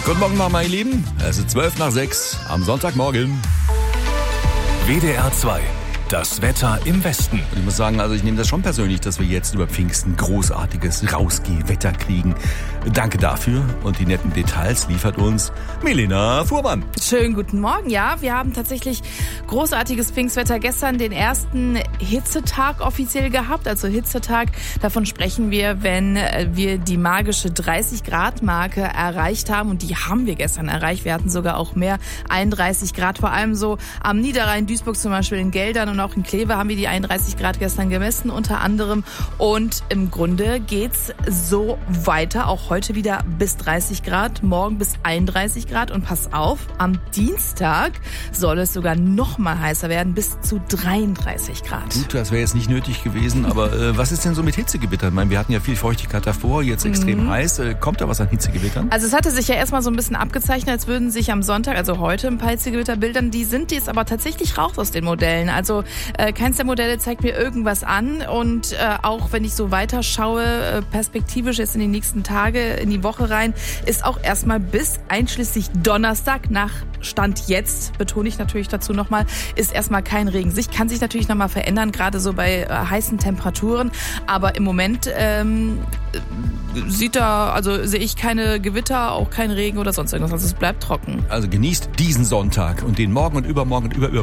Guten Morgen noch, meine Lieben. Es ist 5:12 am Sonntagmorgen. WDR 2. Das Wetter im Westen. Und ich muss sagen, also ich nehme das schon persönlich, dass wir jetzt über Pfingsten großartiges Rausgeh-Wetter kriegen. Danke dafür. Und die netten Details liefert uns Milena Fuhrmann. Schönen guten Morgen. Ja, wir haben tatsächlich großartiges Pfingstwetter. Gestern den ersten Hitzetag offiziell gehabt. Also Hitzetag, davon sprechen wir, wenn wir die magische 30-Grad-Marke erreicht haben. Und die haben wir gestern erreicht. Wir hatten sogar auch mehr, 31 Grad. Vor allem so am Niederrhein, Duisburg zum Beispiel, in Geldern und auch in Kleve haben wir die 31 Grad gestern gemessen, unter anderem. Und im Grunde geht's so weiter, auch heute wieder bis 30 Grad, morgen bis 31 Grad. Und pass auf, am Dienstag soll es sogar noch mal heißer werden, bis zu 33 Grad. Gut, das wäre jetzt nicht nötig gewesen, aber was ist denn so mit Hitzegewittern? Ich meine, wir hatten ja viel Feuchtigkeit davor, jetzt extrem heiß. Kommt da was an Hitzegewittern? Also es hatte sich ja erstmal so ein bisschen abgezeichnet, als würden sich am Sonntag, also heute, ein paar Hitzegewitter bildern. Die sind jetzt aber tatsächlich raus aus den Modellen. Also keins der Modelle zeigt mir irgendwas an. Und auch wenn ich so weiter schaue, perspektivisch jetzt in die nächsten Tage, in die Woche rein, ist auch erstmal bis einschließlich Donnerstag nach Stand jetzt, betone ich natürlich dazu nochmal, ist erstmal kein Regen. Kann sich natürlich nochmal verändern, gerade so bei heißen Temperaturen. Aber im Moment sehe ich keine Gewitter, auch kein Regen oder sonst irgendwas. Also es bleibt trocken. Also genießt diesen Sonntag und den morgen und übermorgen und übermorgen